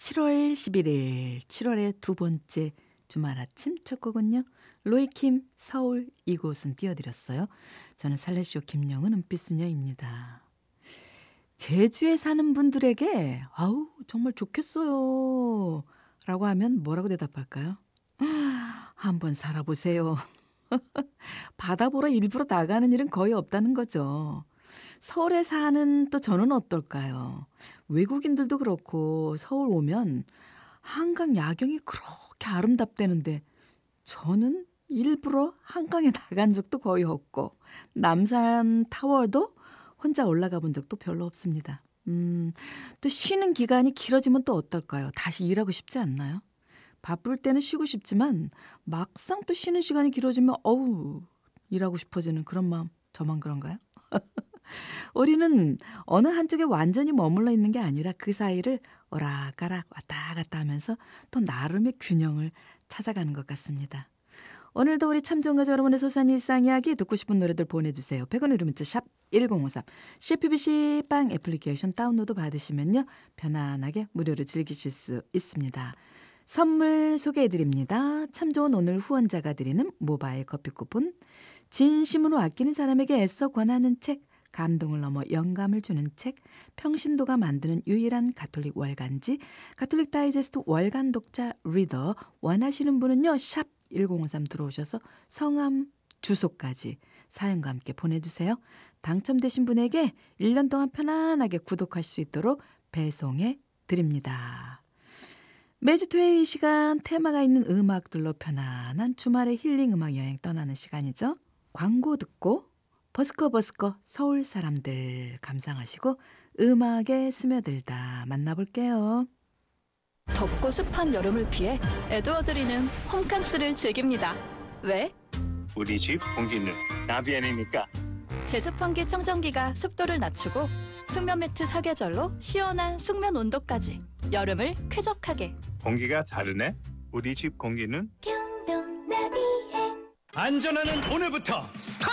7월 11일, 7월의 두 번째 주말 아침 첫 곡은요. 로이킴 서울 이곳은 띄워드렸어요. 저는 살레시오 김영은 은빛소녀입니다. 제주에 사는 분들에게 아우 정말 좋겠어요 라고 하면 뭐라고 대답할까요? 한번 살아보세요. 바다 보러 일부러 나가는 일은 거의 없다는 거죠. 서울에 사는 또 저는 어떨까요? 외국인들도 그렇고 서울 오면 한강 야경이 그렇게 아름답다는데 저는 일부러 한강에 나간 적도 거의 없고 남산 타워도 혼자 올라가 본 적도 별로 없습니다. 또 쉬는 기간이 길어지면 또 어떨까요? 다시 일하고 싶지 않나요? 바쁠 때는 쉬고 싶지만 막상 또 쉬는 시간이 길어지면 어우 일하고 싶어지는 그런 마음 저만 그런가요? 우리는 어느 한쪽에 완전히 머물러 있는 게 아니라 그 사이를 오락가락 왔다 갔다 하면서 또 나름의 균형을 찾아가는 것 같습니다. 오늘도 우리 참정가족 여러분의 소소한 일상 이야기 듣고 싶은 노래들 보내주세요. 100원의 문자 샵 1053 CPBC 빵 애플리케이션 다운로드 받으시면요. 편안하게 무료로 즐기실 수 있습니다. 선물 소개해드립니다. 참 좋은 오늘 후원자가 드리는 모바일 커피 쿠폰, 진심으로 아끼는 사람에게 애써 권하는 책, 감동을 넘어 영감을 주는 책, 평신도가 만드는 유일한 가톨릭 월간지, 가톨릭 다이제스트 월간 독자 리더, 원하시는 분은요. 샵 1053 들어오셔서 성함, 주소까지 사연과 함께 보내주세요. 당첨되신 분에게 1년 동안 편안하게 구독하실 수 있도록 배송해 드립니다. 매주 토요일 이 시간 테마가 있는 음악들로 편안한 주말의 힐링 음악 여행 떠나는 시간이죠. 광고 듣고 버스커 서울 사람들 감상하시고 음악에 스며들다 만나볼게요. 덥고 습한 여름을 피해 에드워드리는 홈캠프를 즐깁니다. 왜? 우리 집 공기는 나비엔이니까. 제습환기 청정기가 습도를 낮추고 숙면 매트 사계절로 시원한 숙면 온도까지 여름을 쾌적하게. 공기가 다르네. 우리 집 공기는 안전하는 오늘부터 스타트!